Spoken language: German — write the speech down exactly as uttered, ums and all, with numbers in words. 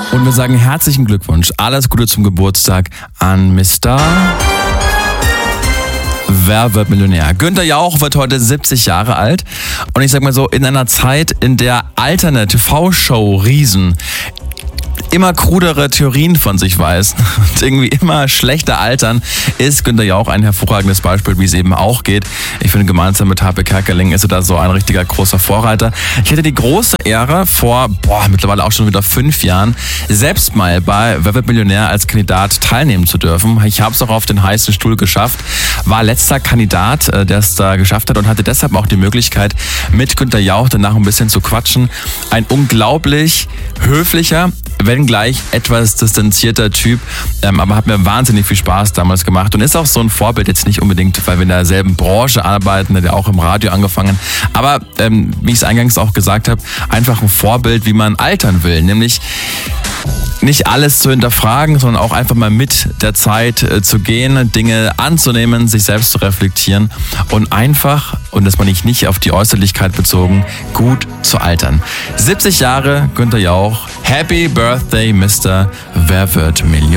Und wir sagen herzlichen Glückwunsch, alles Gute zum Geburtstag an Mister Wer wird Millionär? Günther Jauch wird heute siebzig Jahre alt. Und ich sag mal so, in einer Zeit, in der alternde T V-Show-Riesen immer krudere Theorien von sich weiß und irgendwie immer schlechter altern, ist Günther Jauch ein hervorragendes Beispiel, wie es eben auch geht. Ich finde, gemeinsam mit Harpe Kerkeling ist er da so ein richtiger großer Vorreiter. Ich hatte die große Ehre, vor boah, mittlerweile auch schon wieder fünf Jahren, selbst mal bei Wer wird Millionär als Kandidat teilnehmen zu dürfen. Ich habe es auch auf den heißen Stuhl geschafft, war letzter Kandidat, der es da geschafft hat und hatte deshalb auch die Möglichkeit, mit Günther Jauch danach ein bisschen zu quatschen. Ein unglaublich höflicher, wenngleich etwas distanzierter Typ, ähm, aber hat mir wahnsinnig viel Spaß damals gemacht und ist auch so ein Vorbild, jetzt nicht unbedingt, weil wir in derselben Branche arbeiten, der auch im Radio angefangen, aber ähm, wie ich es eingangs auch gesagt habe, einfach ein Vorbild, wie man altern will, nämlich nicht alles zu hinterfragen, sondern auch einfach mal mit der Zeit äh, zu gehen, Dinge anzunehmen, sich selbst zu reflektieren und einfach, und das meine ich nicht auf die Äußerlichkeit bezogen, gut zu altern. siebzig Jahre, Günther Jauch, Happy Birthday, Mister Wer wird Millionär?